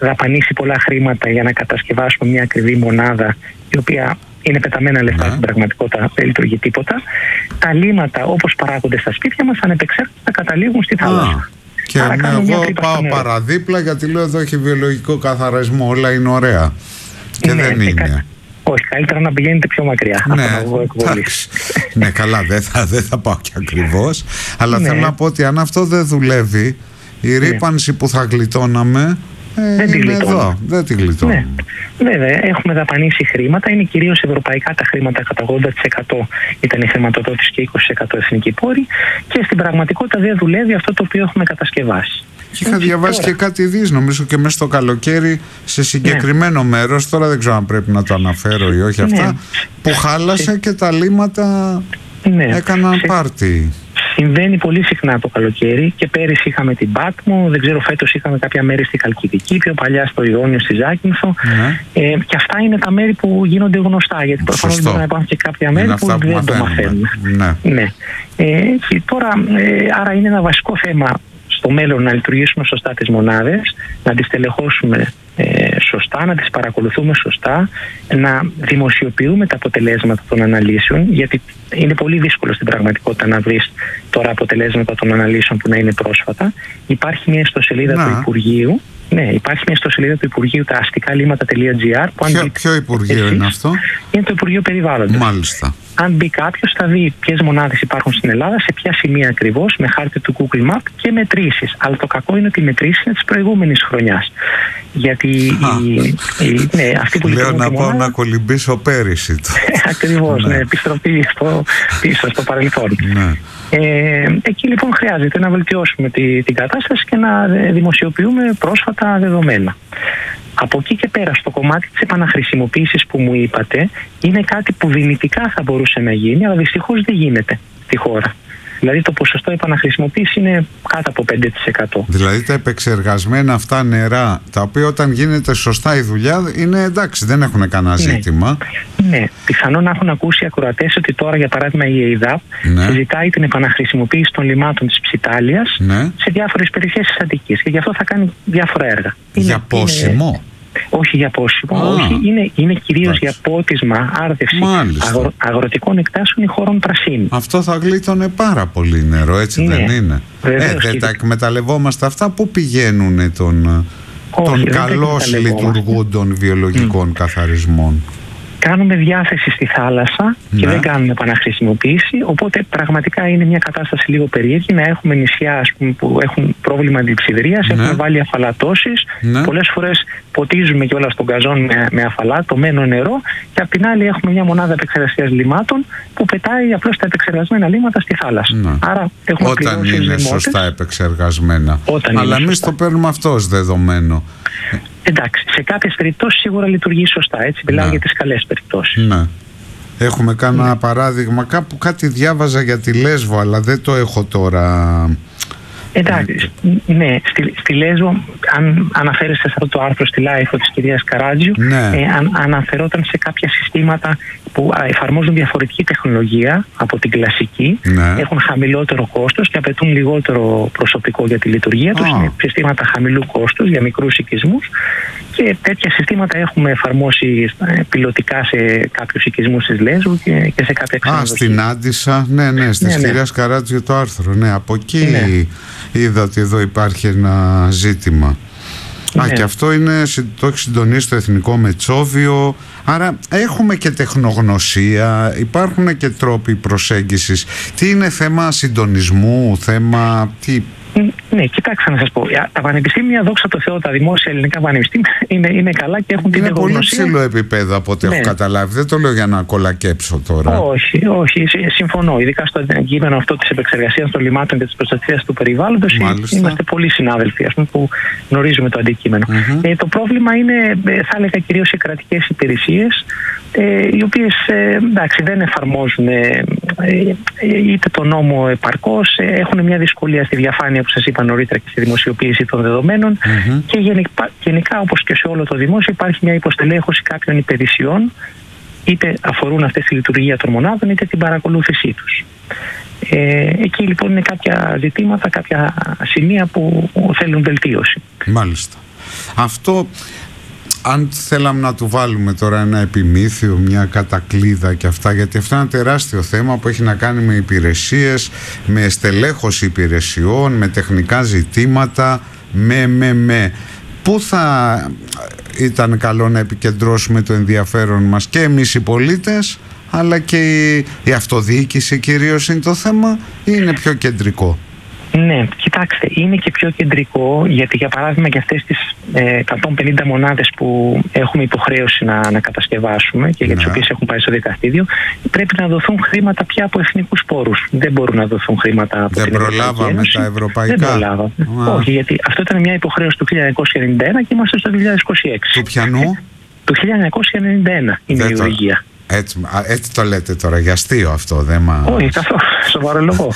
δαπανίσει πολλά χρήματα για να κατασκευάσουμε μια ακριβή μονάδα, η οποία είναι πεταμένα λεφτά, στην πραγματικότητα δεν λειτουργεί τίποτα. Τα λίμματα, όπως παράγονται στα σπίτια μας, ανεπεξέρχονται θα καταλήγουν στη θάλασσα. Και εγώ πάω παραδίπλα, γιατί λέω εδώ έχει βιολογικό καθαρισμό, όλα είναι ωραία. Και δεν είναι. Όχι, καλύτερα να πηγαίνετε πιο μακριά. Ναι, καλά, δεν θα πάω και ακριβώς. Αλλά θέλω να πω ότι αν αυτό δεν δουλεύει, η ρύπανση που θα γλιτώναμε δεν τη γλιτώνουμε. Βέβαια, έχουμε δαπανίσει χρήματα, είναι κυρίως ευρωπαϊκά τα χρήματα, κατά 80% ήταν η χρηματοδότηση και 20% εθνική πόρη, και στην πραγματικότητα δεν δουλεύει αυτό το οποίο έχουμε κατασκευάσει. Και είχα διαβάσει και κάτι νομίζω και μέσα στο καλοκαίρι σε συγκεκριμένο μέρος, τώρα δεν ξέρω αν πρέπει να το αναφέρω ή όχι αυτά, που χάλασε και τα λίμματα έκαναν πάρτι. Συμβαίνει πολύ συχνά το καλοκαίρι, και πέρυσι είχαμε την Πάτμο, δεν ξέρω, φέτος είχαμε κάποια μέρη στη Χαλκιδική, πιο παλιά στο Ιόνιο, στη Ζάκυνθο. Και αυτά είναι τα μέρη που γίνονται γνωστά, γιατί προφανώς μπορεί να υπάρχουν και κάποια μέρη που δεν το μαθαίνουμε. Τώρα, άρα είναι ένα βασικό θέμα στο μέλλον να λειτουργήσουμε σωστά τις μονάδες, να τις τελεχώσουμε σωστά, να τις παρακολουθούμε σωστά, να δημοσιοποιούμε τα αποτελέσματα των αναλύσεων, γιατί είναι πολύ δύσκολο στην πραγματικότητα να βρεις τώρα αποτελέσματα των αναλύσεων που να είναι πρόσφατα. Υπάρχει μια ιστοσελίδα του Υπουργείου. Υπάρχει μια ιστοσελίδα του Υπουργείου, τα αστικαλήματα.gr. Ποιο Υπουργείο είναι αυτό? Είναι το Υπουργείο Περιβάλλοντος. Μάλιστα. Αν μπει κάποιος θα δει ποιες μονάδες υπάρχουν στην Ελλάδα, σε ποια σημεία ακριβώς, με χάρτη του Google Map και μετρήσεις. Αλλά το κακό είναι ότι οι μετρήσεις είναι της προηγούμενης χρονιάς. Γιατί αυτοί που λέω να πάω να κολυμπήσω πέρυσι. Ακριβώς, επιστροφή πίσω στο παρελθόν. Εκεί λοιπόν χρειάζεται να βελτιώσουμε την κατάσταση και να δημοσιοποιούμε πρόσφατα δεδομένα. Από εκεί και πέρα, στο κομμάτι της επαναχρησιμοποίησης που μου είπατε, είναι κάτι που δυνητικά θα μπορούσε να γίνει, αλλά δυστυχώς δεν γίνεται στη χώρα. Δηλαδή το ποσοστό επαναχρησιμοποίηση είναι κάτω από 5%. Δηλαδή τα επεξεργασμένα αυτά νερά, τα οποία όταν γίνεται σωστά η δουλειά είναι εντάξει, δεν έχουν κανένα ζήτημα. Ναι, πιθανόν να έχουν ακούσει οι ακροατές ότι τώρα, για παράδειγμα, η ΕΙΔΑΠ συζητάει την επαναχρησιμοποίηση των λιμάτων της Ψιτάλιας σε διάφορες περιοχές της Αττικής, και γι' αυτό θα κάνει διάφορα έργα. Για πόσιμο? Όχι για πόσιμο, είναι κυρίως για πότισμα, άρδευση αγροτικών εκτάσεων ή χώρων πρασίνου. Αυτό θα γλίτωνε πάρα πολύ νερό, έτσι δεν είναι? Δεν τα εκμεταλλευόμαστε αυτά. Πού πηγαίνουν των καλώς λειτουργούντων βιολογικών καθαρισμών? Κάνουμε διάθεση στη θάλασσα και δεν κάνουμε επαναχρησιμοποίηση, οπότε πραγματικά είναι μια κατάσταση λίγο περίεργη να έχουμε νησιά, ας πούμε, που έχουν πρόβλημα αντιψιδρίας, έχουμε βάλει αφαλατώσεις, πολλές φορές ποτίζουμε κιόλας τον καζόν με αφαλατωμένο νερό, και απ' την άλλη έχουμε μια μονάδα επεξεργασίας λιμάτων που πετάει απλώς τα επεξεργασμένα λίμματα στη θάλασσα. Άρα έχουμε όταν είναι σωστά επεξεργασμένα. Αλλά εμείς το παίρνουμε αυτό ως δεδομένο. Εντάξει, σε κάποιες περιπτώσεις σίγουρα λειτουργεί σωστά, έτσι, μιλάω για τις καλές περιπτώσεις. Έχουμε κάνα παράδειγμα, κάπου κάτι διάβαζα για τη Λέσβο, αλλά δεν το έχω τώρα. Εντάξει, στη Λέσβο, αν αναφέρεστε σε αυτό το άρθρο στη Life της κυρίας Καράτζιου, αναφερόταν σε κάποια συστήματα που εφαρμόζουν διαφορετική τεχνολογία από την κλασική, έχουν χαμηλότερο κόστος και απαιτούν λιγότερο προσωπικό για τη λιτουργία τους. Είναι συστήματα χαμηλού κόστους για μικρούς οικισμούς, και τέτοια συστήματα έχουμε εφαρμόσει πιλωτικά σε κάποιους οικισμούς της Λέσβου και σε κάποια ξενοδοχεία. Στην Άντισσα, στις κυρίας Καράτζιου το άρθρο. Από εκεί είδα ότι εδώ υπάρχει ένα ζήτημα. Και αυτό το έχει συντονίσει το Εθνικό Μετσόβιο. Άρα έχουμε και τεχνογνωσία, υπάρχουν και τρόποι προσέγγισης. Τι είναι θέμα συντονισμού, θέμα τι? Κοιτάξτε να σας πω. Τα πανεπιστήμια, δόξα τω Θεώ, τα δημόσια ελληνικά πανεπιστήμια είναι καλά και έχουν την τεχνογνωσία. Είναι πολύ ψηλό επίπεδο από ό,τι έχω καταλάβει. Δεν το λέω για να κολακέψω τώρα. Όχι, συμφωνώ. Ειδικά στο κείμενο αυτό της επεξεργασίας των λιμάτων και της προστασίας του περιβάλλοντος, είμαστε πολλοί συνάδελφοι, ας πούμε, που γνωρίζουμε το αντικείμενο. Το πρόβλημα είναι, θα έλεγα, κυρίως οι κρατικές υπηρεσίες, οι οποίες δεν εφαρμόζουν είτε τον νόμο επαρκώς, έχουν μια δυσκολία στη διαφάνεια που σας είπα νωρίτερα και στη δημοσιοποίηση των δεδομένων, και γενικά, όπως και σε όλο το δημόσιο, υπάρχει μια υποστελέχωση κάποιων υπηρεσιών, είτε αφορούν αυτές τη λειτουργία των μονάδων είτε την παρακολούθησή τους. Εκεί λοιπόν είναι κάποια ζητήματα, κάποια σημεία που θέλουν βελτίωση. Μάλιστα. Αυτό, αν θέλαμε να του βάλουμε τώρα ένα επιμήθειο, μια κατακλείδα και αυτά, γιατί αυτό είναι ένα τεράστιο θέμα που έχει να κάνει με υπηρεσίες, με στελέχωση υπηρεσιών, με τεχνικά ζητήματα, πού θα ήταν καλό να επικεντρώσουμε το ενδιαφέρον μας και εμείς οι πολίτες, αλλά και η αυτοδιοίκηση κυρίως είναι το θέμα, ή είναι πιο κεντρικό? Ναι, κοιτάξτε, είναι και πιο κεντρικό, γιατί για παράδειγμα για αυτές τις 150 μονάδες που έχουμε υποχρέωση να κατασκευάσουμε και για τις οποίες έχουν πάει στο δικαστήριο, πρέπει να δοθούν χρήματα πια από εθνικούς πόρους. Δεν μπορούν να δοθούν χρήματα από την Ευρωπαϊκή Ένωση. Τα ευρωπαϊκά. Δεν προλάβαμε. Όχι, γιατί αυτό ήταν μια υποχρέωση του 1991 και είμαστε στο 2026. Του ποιανού? Το 1991 είναι η οδηγία. Έτσι το λέτε τώρα, για αστείο αυτό, Όχι, καθόλου, σοβαρολογώ.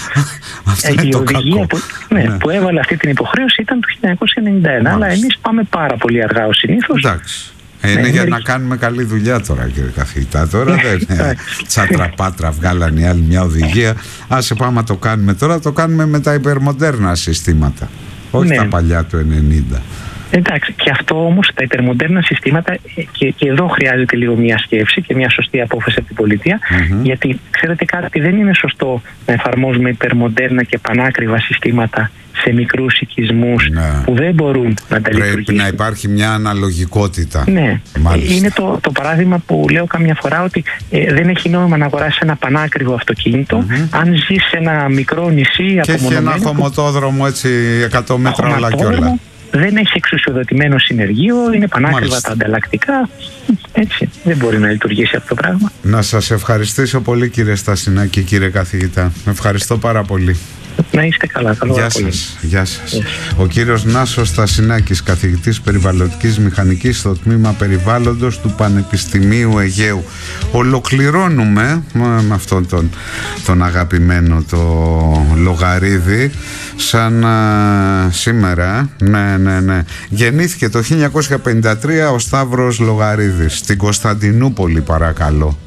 Η οδηγία που έβαλε αυτή την υποχρέωση ήταν το 1991, αλλά εμείς πάμε πάρα πολύ αργά ως συνήθως. Εντάξει. Είναι για να κάνουμε καλή δουλειά τώρα, κύριε καθηγητά. Τώρα δεν είναι τσατραπάτρα, βγάλανε οι άλλοι μια οδηγία. Άσε πάμε να το κάνουμε τώρα, το κάνουμε με τα υπερμοντέρνα συστήματα, όχι τα παλιά του 90. Εντάξει, και αυτό όμως τα υπερμοντέρνα συστήματα, και εδώ χρειάζεται λίγο μια σκέψη και μια σωστή απόφαση από την πολιτεία, γιατί ξέρετε κάτι, δεν είναι σωστό να εφαρμόζουμε υπερμοντέρνα και πανάκριβα συστήματα σε μικρούς οικισμούς που δεν μπορούν να τα λειτουργήσουν. Πρέπει να υπάρχει μια αναλογικότητα. Ναι, είναι το παράδειγμα που λέω καμιά φορά, ότι δεν έχει νόημα να αγοράσεις ένα πανάκριβο αυτοκίνητο αν ζεις σε ένα μικρό νησί και έχει ένα χωματόδρομο έτσι 100 μέτρα όλα και όλα. Δεν έχει εξουσιοδοτημένο συνεργείο, είναι πανάκριβα τα ανταλλακτικά. Έτσι, δεν μπορεί να λειτουργήσει αυτό το πράγμα. Να σας ευχαριστήσω πολύ, κύριε Στασινάκη, κύριε καθηγητά. Ευχαριστώ πάρα πολύ. Να είστε καλά. Γεια σας. Ο κύριος Νάσος Στασινάκης, καθηγητής περιβαλλοντικής μηχανικής στο τμήμα περιβάλλοντος του Πανεπιστημίου Αιγαίου. Ολοκληρώνουμε με αυτόν τον αγαπημένο το Λογαρίδη, σαν σήμερα. Ναι. Γεννήθηκε το 1953 ο Σταύρος Λογαρίδης στην Κωνσταντινούπολη, παρακαλώ.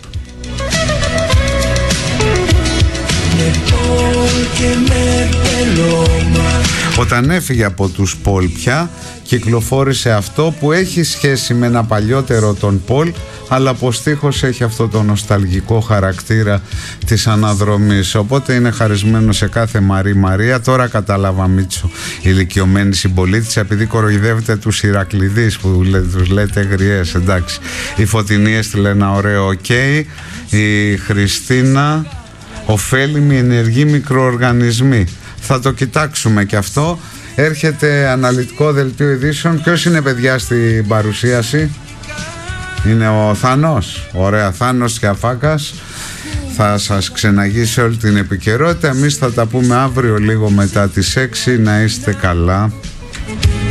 Όταν έφυγε από τους Πολ πια, κυκλοφόρησε αυτό που έχει σχέση με ένα παλιότερο τον Πολ, αλλά από στίχος έχει αυτό το νοσταλγικό χαρακτήρα της αναδρομής, οπότε είναι χαρισμένο σε κάθε Μαρία. Τώρα κατάλαβα, Μίτσο, ηλικιωμένη συμπολίτησα, επειδή κοροϊδεύετε τους Ηρακλειδείς που τους λέτε γριές, εντάξει. Η Φωτεινή έστειλε ένα ωραίο ok, η Χριστίνα, ωφέλιμοι ενεργοί μικροοργανισμοί. Θα το κοιτάξουμε και αυτό. Έρχεται αναλυτικό δελτίο ειδήσεων. Ποιος είναι, παιδιά, στην παρουσίαση? Είναι ο Θάνος. Ωραία, Θάνος και Αφάκας. Θα σας ξεναγήσει όλη την επικαιρότητα. Εμείς θα τα πούμε αύριο λίγο μετά τις 6. Να είστε καλά.